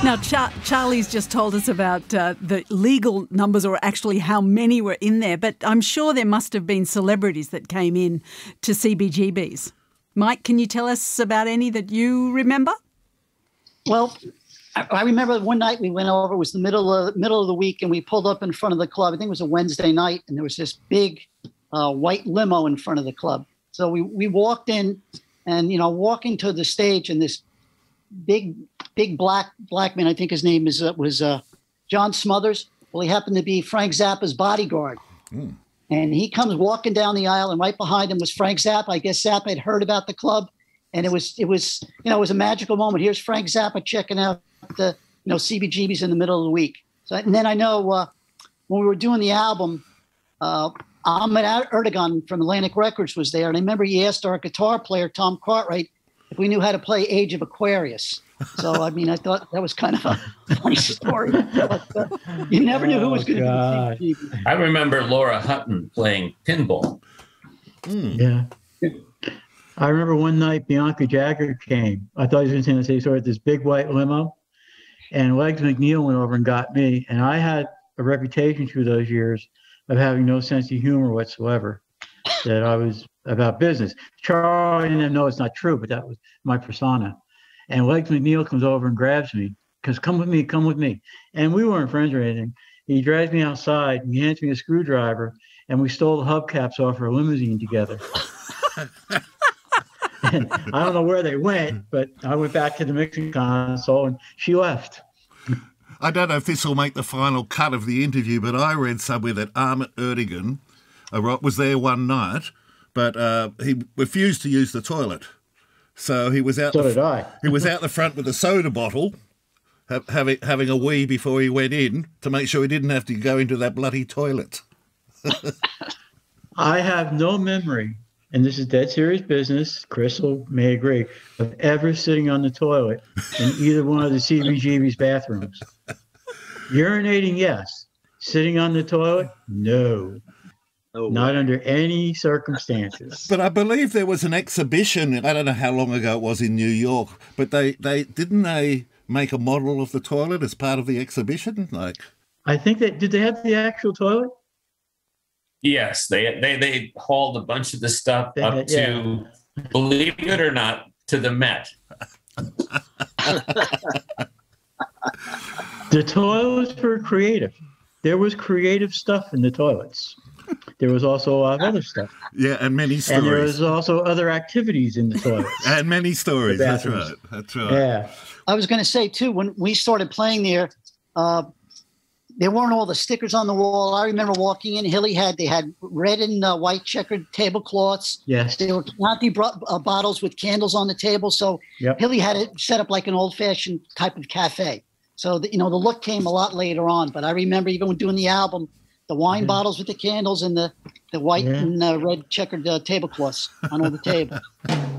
Now, Charlie's just told us about the legal numbers, or actually how many were in there, but I'm sure there must have been celebrities that came in to CBGB's. Mike, can you tell us about any that you remember? Well, I remember one night we went over, it was the middle of the week, and we pulled up in front of the club. I think it was a Wednesday night, and there was this big white limo in front of the club. So we walked in, and, walking to the stage, and this big black man, I think his name was John Smothers. Well, he happened to be Frank Zappa's bodyguard. Mm. And he comes walking down the aisle, and right behind him was Frank Zappa. I guess Zappa had heard about the club, and it was a magical moment. Here's Frank Zappa checking out the CBGB's in the middle of the week. So, and then I know when we were doing the album, Ahmet Erdogan from Atlantic Records was there, and I remember he asked our guitar player Tom Cartwright if we knew how to play Age of Aquarius. So, I thought that was kind of a funny story. But, you never knew who was going to be. I remember Laura Hutton playing pinball. Mm. Yeah. I remember one night Bianca Jagger came. I thought he was going to say, sorry, this big white limo. And Legs McNeil went over and got me. And I had a reputation through those years of having no sense of humor whatsoever, that I was about business. Charlie and them know it's not true, but that was my persona. And Legs McNeil comes over and grabs me, because come with me. And we weren't friends or anything. He drags me outside, and he hands me a screwdriver, and we stole the hubcaps off our limousine together. And I don't know where they went, but I went back to the mixing console, and she left. I don't know if this will make the final cut of the interview, but I read somewhere that Ahmet Erdogan was there one night, but he refused to use the toilet. So he was out. So did I. He was out the front with a soda bottle, having a wee before he went in, to make sure he didn't have to go into that bloody toilet. I have no memory, and this is dead serious business, Crystal may agree, of ever sitting on the toilet in either one of the CBGB's bathrooms. Urinating, yes. Sitting on the toilet, no. Oh, not under any circumstances. But I believe there was an exhibition, I don't know how long ago it was, in New York, but they make a model of the toilet as part of the exhibition? I think did they have the actual toilet? Yes, they hauled a bunch of the stuff up to, believe it or not, to the Met. The toilets were creative. There was creative stuff in the toilets. There was also a lot of other stuff. Yeah, and many stories. And there was also other activities in the toilets. And many stories. That's right. Yeah. I was going to say, too, when we started playing there weren't all the stickers on the wall. I remember walking in. They had red and white checkered tablecloths. Yes. There were Chianti bottles with candles on the table. So Hilly had it set up like an old-fashioned type of cafe. So, the look came a lot later on. But I remember even when doing the album, the wine bottles with the candles and the white and red checkered tablecloths on all the tables.